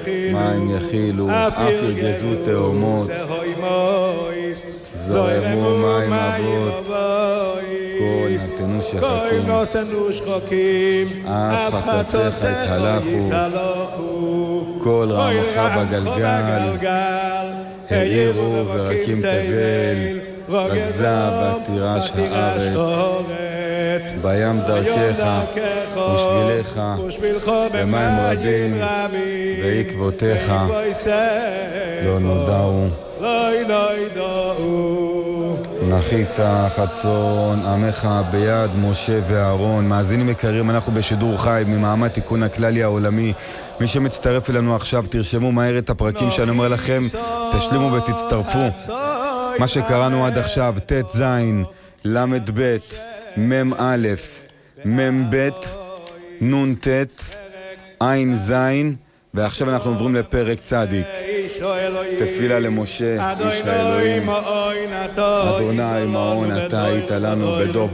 מים יכילו, אף ירגזו תאומות, זורמו מים אבות, כל נתנו שחקים, אף חצציך התהלכו, כל רמך בגלגל, העירו ורקים תבל, רגזה בתירש הארץ, בים דרכך ושבילך במים רבים ועקבותיך לא נודעו. נחית חצון עמך ביד משה ואהרון. מאזינים יקרים, אנחנו בשידור חי ממעמד תיקון הכללי העולמי. מי שמצטרף אלינו עכשיו, תרשמו מהר את הפרקים שאני אומר לכם, תשלימו ותצטרפו. מה שקראנו עד עכשיו, ת' זין, למד ב', מ' א', מ' ב', נ' ת', עין זין, ועכשיו אנחנו עוברים לפרק צדיק. תפילה למשה, איש האלוהים, אדוני מעון אתה היית לנו בדור